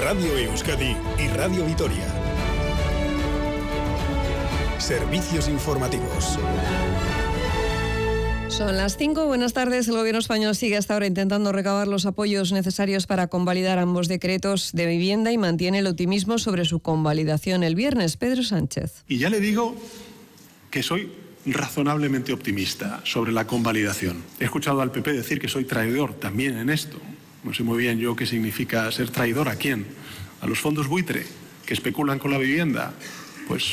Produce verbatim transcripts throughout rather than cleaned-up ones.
Radio Euskadi y Radio Vitoria. Servicios informativos. Son las cinco, buenas tardes. El gobierno español sigue hasta ahora intentando recabar los apoyos necesarios para convalidar ambos decretos de vivienda y mantiene el optimismo sobre su convalidación el viernes. Pedro Sánchez. Y ya le digo que soy razonablemente optimista sobre la convalidación. He escuchado al P P decir que soy traidor también en esto. No sé muy bien yo qué significa ser traidor. ¿A quién? ¿A los fondos buitre que especulan con la vivienda? Pues,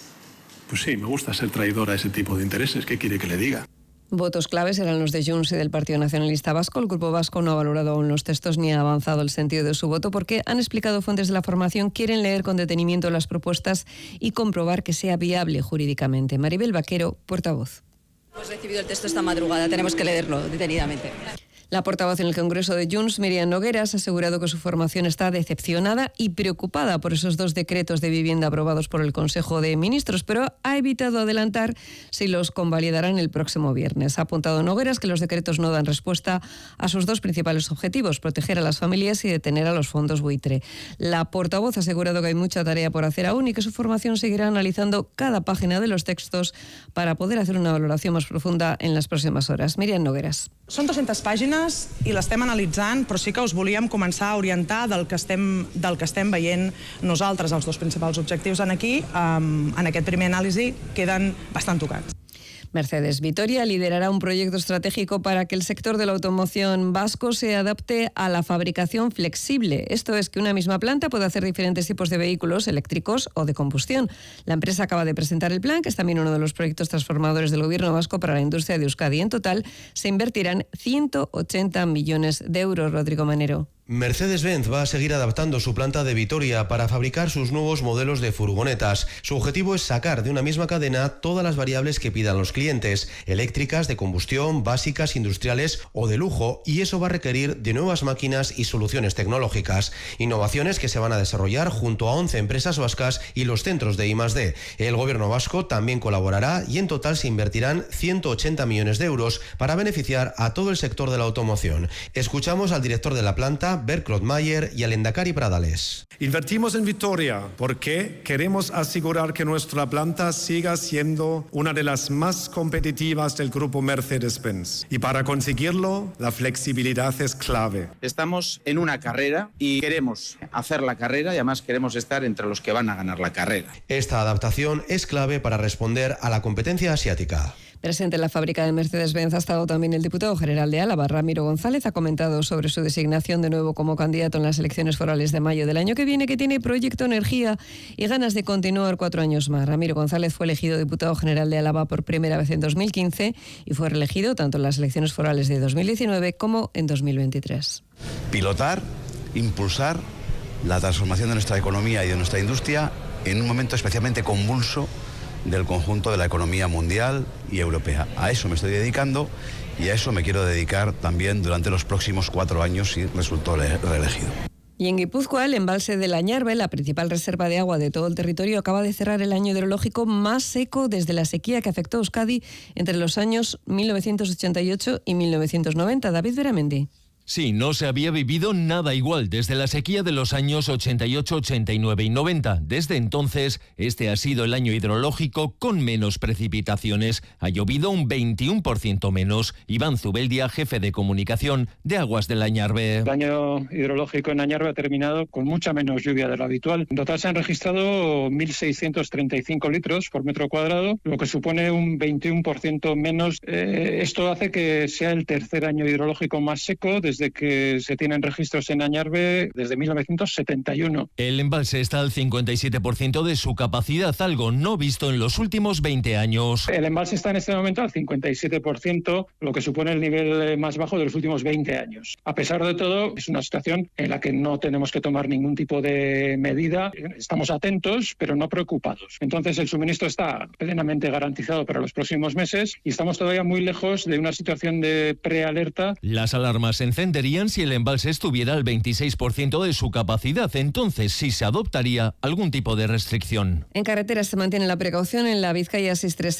pues sí, me gusta ser traidor a ese tipo de intereses. ¿Qué quiere que le diga? Votos claves eran los de Junts y del Partido Nacionalista Vasco. El Grupo Vasco no ha valorado aún los textos ni ha avanzado el sentido de su voto porque, han explicado fuentes de la formación, quieren leer con detenimiento las propuestas y comprobar que sea viable jurídicamente. Maribel Vaquero, portavoz. Hemos recibido el texto esta madrugada, tenemos que leerlo detenidamente. La portavoz en el Congreso de Junts, Miriam Nogueras, ha asegurado que su formación está decepcionada y preocupada por esos dos decretos de vivienda aprobados por el Consejo de Ministros, pero ha evitado adelantar si los convalidarán el próximo viernes. Ha apuntado Nogueras que los decretos no dan respuesta a sus dos principales objetivos, proteger a las familias y detener a los fondos buitre. La portavoz ha asegurado que hay mucha tarea por hacer aún y que su formación seguirá analizando cada página de los textos para poder hacer una valoración más profunda en las próximas horas. Miriam Nogueras. Són dues-centes pàgines i l'estem analitzant, però sí que us volíem començar a orientar del que estem, del que estem veient nosaltres. Els dos principals objectius en aquí, um, en aquest primer anàlisi, queden bastant tocats. Mercedes Vitoria liderará un proyecto estratégico para que el sector de la automoción vasco se adapte a la fabricación flexible. Esto es, que una misma planta puede hacer diferentes tipos de vehículos eléctricos o de combustión. La empresa acaba de presentar el plan, que es también uno de los proyectos transformadores del gobierno vasco para la industria de Euskadi. En total se invertirán ciento ochenta millones de euros. Rodrigo Manero. Mercedes-Benz va a seguir adaptando su planta de Vitoria para fabricar sus nuevos modelos de furgonetas. Su objetivo es sacar de una misma cadena todas las variables que pidan los clientes, eléctricas, de combustión, básicas, industriales o de lujo, y eso va a requerir de nuevas máquinas y soluciones tecnológicas. Innovaciones que se van a desarrollar junto a once empresas vascas y los centros de I más D. El gobierno vasco también colaborará y en total se invertirán ciento ochenta millones de euros para beneficiar a todo el sector de la automoción. Escuchamos al director de la planta, Bert Krotmayer, y al Endacari Pradales. Invertimos en Vitoria porque queremos asegurar que nuestra planta siga siendo una de las más competitivas del grupo Mercedes-Benz. Y para conseguirlo, la flexibilidad es clave. Estamos en una carrera y queremos hacer la carrera y además queremos estar entre los que van a ganar la carrera. Esta adaptación es clave para responder a la competencia asiática. Presente en la fábrica de Mercedes-Benz ha estado también el diputado general de Álava, Ramiro González. Ha comentado sobre su designación de nuevo como candidato en las elecciones forales de mayo del año que viene, que tiene proyecto, energía y ganas de continuar cuatro años más. Ramiro González fue elegido diputado general de Álava por primera vez en dos mil quince y fue reelegido tanto en las elecciones forales de dos mil diecinueve como en dos mil veintitrés. Pilotar, impulsar la transformación de nuestra economía y de nuestra industria en un momento especialmente convulso del conjunto de la economía mundial y europea. A eso me estoy dedicando y a eso me quiero dedicar también durante los próximos cuatro años si resulto reelegido. Y en Guipúzcoa, el embalse de la Ñarbe, la principal reserva de agua de todo el territorio, acaba de cerrar el año hidrológico más seco desde la sequía que afectó a Euskadi entre los años mil novecientos ochenta y ocho y mil novecientos noventa. David Beramendi. Sí, no se había vivido nada igual desde la sequía de los años ochenta y ocho, ochenta y nueve y noventa. Desde entonces, este ha sido el año hidrológico con menos precipitaciones. Ha llovido un veintiuno por ciento menos. Iván Zubeldia, jefe de comunicación de Aguas de la Ñarbe. El año hidrológico en la Ñarbe ha terminado con mucha menos lluvia de lo habitual. En total se han registrado mil seiscientos treinta y cinco litros por metro cuadrado, lo que supone un veintiuno por ciento menos. Eh, esto hace que sea el tercer año hidrológico más seco desde que se tienen registros en Añarbe desde mil novecientos setenta y uno. El embalse está al cincuenta y siete por ciento de su capacidad, algo no visto en los últimos veinte años. El embalse está en este momento al cincuenta y siete por ciento, lo que supone el nivel más bajo de los últimos veinte años. A pesar de todo, es una situación en la que no tenemos que tomar ningún tipo de medida. Estamos atentos, pero no preocupados. Entonces, el suministro está plenamente garantizado para los próximos meses y estamos todavía muy lejos de una situación de prealerta. Las alarmas se encenderían si el embalse estuviera al veintiséis por ciento de su capacidad. Entonces sí se adoptaría algún tipo de restricción. En carreteras se mantiene la precaución en la Vizcaya seiscientos treinta y seis